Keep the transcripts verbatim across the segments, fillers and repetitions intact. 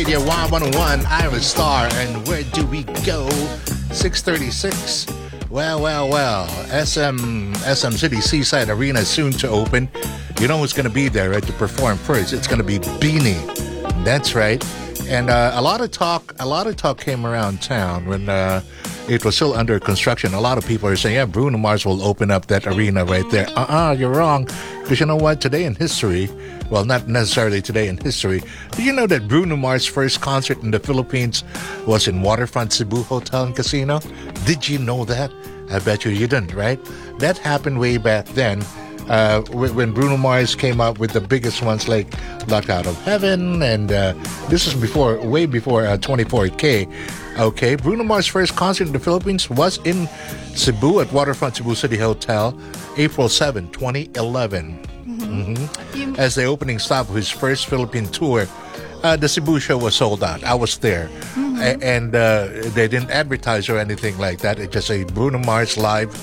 Radio Y one oh one, I'm a star, and where do we go? six thirty-six. Well, well, well. S M S M City Seaside Arena is soon to open. You know who's going to be there, right, to perform first? It's going to be Beanie. That's right. And uh, a lot of talk, a lot of talk came around town when uh, it was still under construction. A lot of people are saying, yeah, Bruno Mars will open up that arena right there. Uh-uh, you're wrong. Because you know what? Today in history, well, not necessarily today in history, did you know that Bruno Mars' first concert in the Philippines was in Waterfront Cebu Hotel and Casino? Did you know that? I bet you you didn't, right? That happened way back then. Uh, when Bruno Mars came out with the biggest ones like Locked Out of Heaven, and uh, this is before, way before uh, twenty-four K. Okay, Bruno Mars' first concert in the Philippines was in Cebu at Waterfront Cebu City Hotel, April seventh, twenty eleven. Mm-hmm. Mm-hmm. As the opening stop of his first Philippine tour, uh, the Cebu show was sold out. I was there. Mm-hmm. A- and uh, they didn't advertise or anything like that. It just a Bruno Mars live.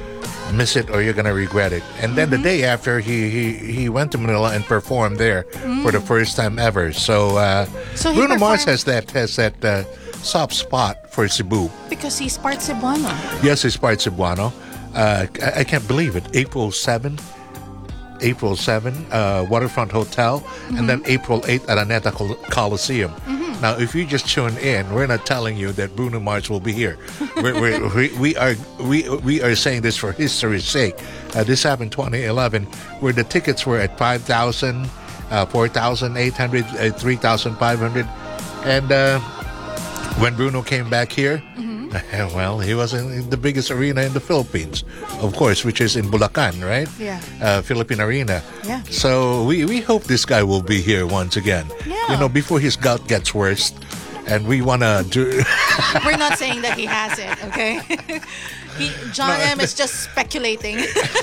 Miss it or you're gonna regret it. And then mm-hmm. the day after, he, he he went to Manila and performed there mm. for the first time ever. So, uh, so Bruno Mars has that has that uh, soft spot for Cebu because he's part Cebuano. Yes, he's part Cebuano. Uh, I, I can't believe it. April seventh, April seventh, uh, Waterfront Hotel, mm-hmm. and then April eighth at Araneta Col- Coliseum. Mm-hmm. Now, if you just tune in, we're not telling you that Bruno Mars will be here. We're, we're, we we are we we are saying this for history's sake. Uh, this happened twenty eleven, where the tickets were at five thousand, uh, four thousand eight hundred, uh, three thousand five hundred, and uh, when Bruno came back here, mm-hmm. well, he was in the biggest arena in the Philippines, of course, which is in Bulacan, right? Yeah. Uh, Philippine Arena. Yeah. So we, we hope this guy will be here once again. Yeah. You know, before his gout gets worse. And we want to do... We're not saying that he has it, okay? he, John no. M is just speculating.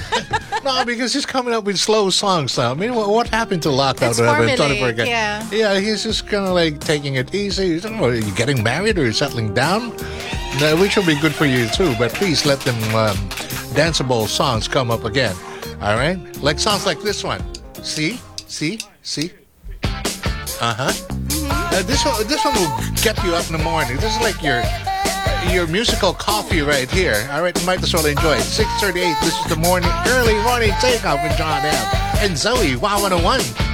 No, because he's coming up with slow songs now. I mean, what, what happened to Lockout? It's formulaic, yeah. Yeah, he's just kind of like taking it easy. I don't know, are you getting married or settling down? No, which will be good for you too, but please let them um, danceable songs come up again. All right? Like songs like this one. See? See? See? Uh-huh. Uh, this one, this one will get you up in the morning. This is like your your musical coffee right here. All right, you might as well enjoy it. six thirty-eight, this is the morning, early morning takeoff with John M. and Zoe, Y one oh one.